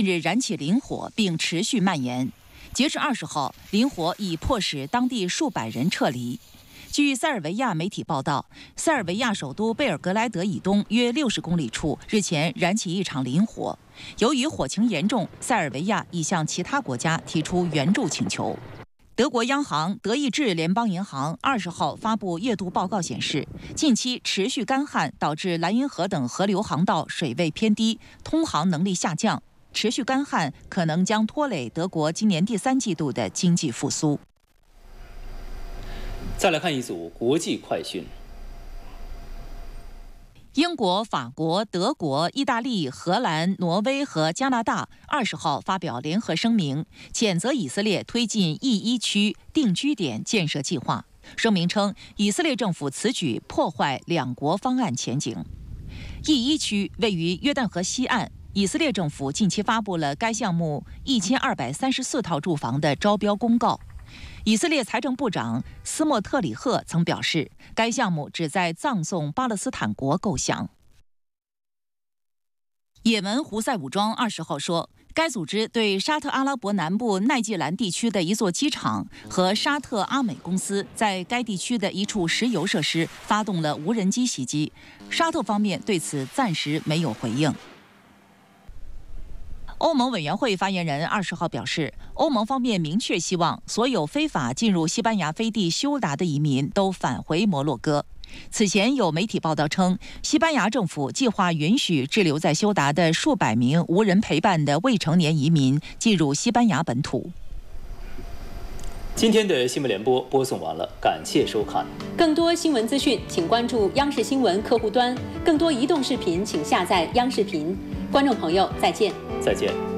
日燃起林火，并持续蔓延。截至20号，林火已迫使当地数百人撤离。据塞尔维亚媒体报道，塞尔维亚首都贝尔格莱德以东约60公里处日前燃起一场林火。由于火情严重，塞尔维亚已向其他国家提出援助请求。德国央行德意志联邦银行20号发布月度报告显示，近期持续干旱导致莱茵河等河流航道水位偏低，通航能力下降。持续干旱可能将拖累德国今年第3季度的经济复苏。 再来看一组国际快讯。 英国、法国、德国、意大利、荷兰、挪威和加拿大20号发表联合声明，谴责以色列推进E1区定居点建设计划。声明称，以色列政府此举破坏两国方案前景。E1区位于约旦河西岸。以色列政府近期发布了该项目1234套住房的招标公告。以色列财政部长斯莫特里赫曾表示，该项目旨在葬送巴勒斯坦国构想。也门胡塞武装20号说，该组织对沙特阿拉伯南部奈季兰地区的一座机场和沙特阿美公司在该地区的一处石油设施发动了无人机袭击。沙特方面对此暂时没有回应。欧盟委员会发言人20号表示，欧盟方面明确希望所有非法进入西班牙飞地休达的移民都返回摩洛哥。此前有媒体报道称，西班牙政府计划允许滞留在休达的数百名无人陪伴的未成年移民进入西班牙本土。 今天的新闻联播播送完了，感谢收看。 更多新闻资讯，请关注央视新闻客户端；更多移动视频，请下载央视频。观众朋友，再见。 再见。